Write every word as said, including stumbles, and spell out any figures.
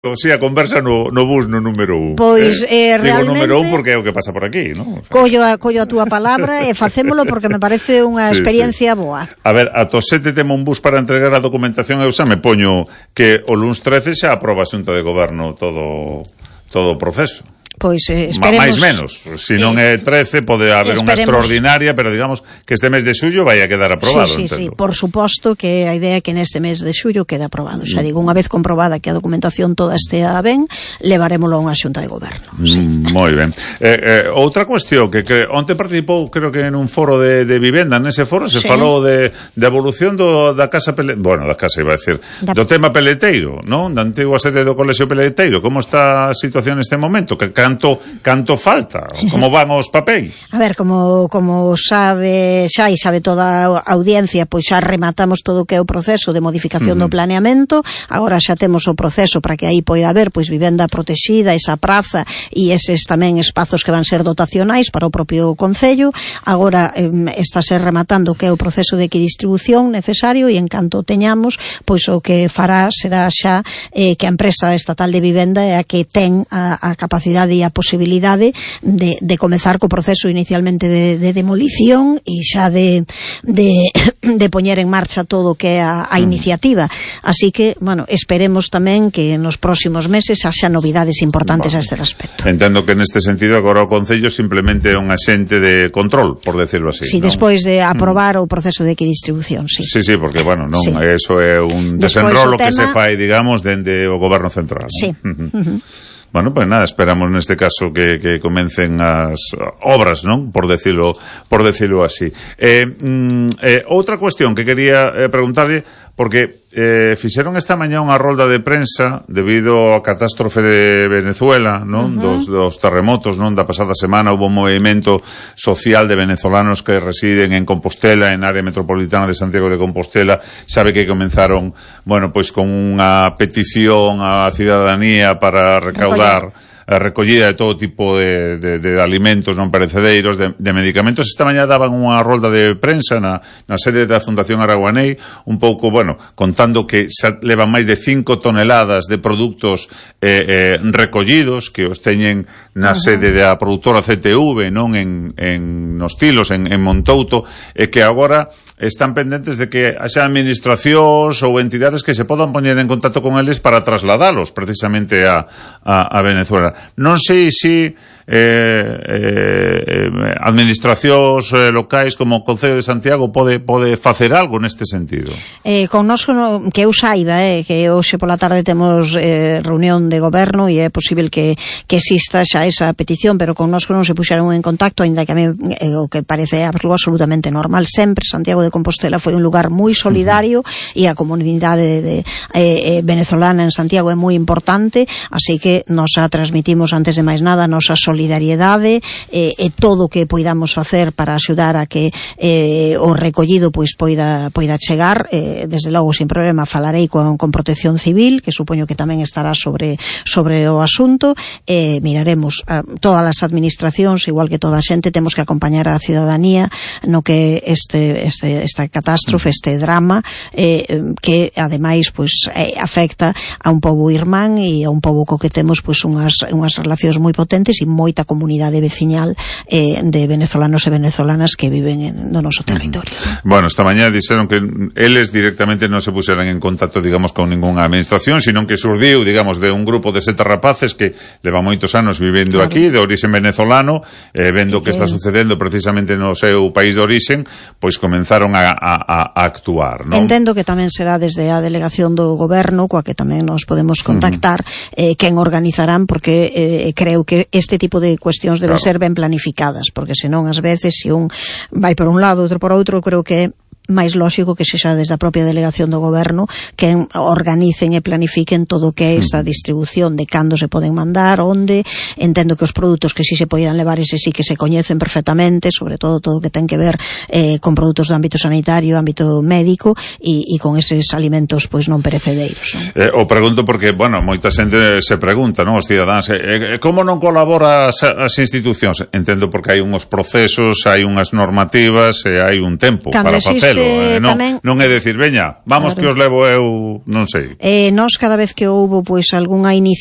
O sea, conversa no, no bus no número un. Pois, eh, eh realmente... Digo número un porque é o que pasa por aquí, non? O sea, collo, a, collo a túa palabra e facémolo porque me parece unha sí, experiencia sí. boa. A ver, a to sete temo un bus para entregar a documentación, eu xa me poño que o luns trece xa aproba a Xunta de Goberno todo, todo o proceso. Pois eh, esperemos... máis menos, se non é trece pode haber unha extraordinaria, pero digamos que este mes de xullo vai a quedar aprobado. Sí, sí, entendo. sí, por suposto que a idea é que neste mes de xullo quede aprobado. Xa digo, unha vez comprobada que a documentación toda estea ben, levarémolo a unha Xunta de Goberno. Sí. Mm, moi ben. Eh, eh, outra cuestión que, que onte participou, creo que en un foro de, de vivenda, nese foro se sí. falou de, de evolución do, da casa pele... bueno, da casa iba a decir, da... do tema peleteiro, non? Da antigua sede do Colexio Peleteiro. Como está a situación neste momento? Que Canto, canto falta? Como van os papéis? A ver, como, como sabe xa e sabe toda a audiencia, pois xa rematamos todo o que é o proceso de modificación uh-huh. do planeamento. Agora xa temos o proceso para que aí poida haber pois vivenda protexida, esa praza e eses tamén espazos que van ser dotacionais para o propio concello. Agora eh, estáse rematando o que é o proceso de equidistribución necesario e en canto teñamos, pois o que fará será xa eh, que a empresa estatal de vivenda é a que ten a, a capacidade e a posibilidade de, de comezar co proceso inicialmente de, de demolición e xa de, de, de poñer en marcha todo o que é a, a iniciativa. Así que, bueno, esperemos tamén que nos próximos meses haxa novidades importantes bueno, a este respecto. Entendo que neste sentido agora o Concello simplemente é un axente de control, por decirlo así. Sí, ¿no? Despois de aprobar mm. o proceso de equidistribución, sí. Sí, sí, porque, bueno, non, sí. eso é un desenrolo tema... que se fai, digamos, dende o Goberno Central. Sí. ¿no? Uh-huh. Uh-huh. Bueno, pues nada, esperamos neste caso que, que comecen as obras, non? Por decirlo, por decirlo así. Eh, mm, eh, outra cuestión que quería eh, preguntarle, porque eh, fixeron esta mañá unha rolda de prensa debido á catástrofe de Venezuela, non? Uh-huh. Dos, dos terremotos, non? Da pasada semana hubo un movimento social de venezolanos que residen en Compostela, en área metropolitana de Santiago de Compostela. Sabe que comenzaron, bueno, pois con unha petición á cidadanía para recaudar a recollida de todo tipo de, de, de alimentos non perecedeiros, de, de medicamentos. Esta mañá daban unha rolda de prensa na, na sede da Fundación Araguanei, un pouco, bueno, contando que xa levan máis de cinco toneladas de produtos eh, eh, recollidos, que os teñen na uh-huh. sede da produtora C T V, non? En, en nos Tilos, en, en Montouto, e que agora están pendentes de que haxa administracións ou entidades que se podan poñer en contacto con eles para trasladalos precisamente a, a, a Venezuela. Non sei se eh, eh, administracións eh, locais como o Concello de Santiago pode, pode facer algo neste sentido. Eh, con nos, que eu saiba, eh, que hoxe pola tarde temos eh, reunión de goberno e é posible que, que exista xa esa petición, pero con nos non se puxeron en contacto, ainda que a mí eh, o que parece absolutamente normal. Sempre Santiago de Compostela foi un lugar moi solidario uh-huh. e a comunidade de, de, eh, venezolana en Santiago é moi importante, así que nos a transmitimos antes de máis nada a nosa solidariedade eh, e todo o que poidamos facer para axudar a que eh, o recollido pois poida, poida chegar, eh, desde logo sin problema falarei con, con Protección Civil, que supoño que tamén estará sobre, sobre o asunto, e eh, miraremos a, todas as administracións, igual que toda a xente, temos que acompañar a cidadanía no que este, este esta catástrofe, este drama eh, que ademais pois eh, afecta a un pobo irmán e a un pobo co que temos pois unhas, unhas relacións moi potentes e moita comunidade veciñal eh, de venezolanos e venezolanas que viven en, no noso territorio. Bueno, esta mañá dixeron que eles directamente non se puseran en contacto, digamos, con ninguna administración, sino que surdiu, digamos, de un grupo de sete rapaces que levan moitos anos vivendo claro. aquí, de origen venezolano, eh, vendo que, que está sucedendo precisamente no seu país de origen, pois comenzaron a, a, a actuar, non? Entendo que tamén será desde a delegación do goberno, coa que tamén nos podemos contactar, uh-huh. eh, quen organizarán, porque eh, creo que este tipo de cuestións deben claro. ser ben planificadas, porque senón ás veces se un vai por un lado, outro por outro, creo que máis lóxico que sexa desde a propia delegación do goberno que organicen e planifiquen todo o que é esa distribución de cando se poden mandar, onde. Entendo que os produtos que si se poidan levar ese sí que se coñecen perfectamente, sobre todo todo o que ten que ver eh, con produtos do ámbito sanitario, ámbito médico e, e con eses alimentos pois non perecedeiros, non? Eh, o pregunto porque, bueno, moita xente se pregunta, non, os cidadáns, eh, como non colabora as, as institucións? Entendo porque hai unhos procesos, hai unhas normativas e hai un tempo cando para facer. facelo, eh, non, tamén... non é decir, veña, vamos claro. que os levo eu, non sei. Eh, nós cada vez que houbo pois algunha iniciativa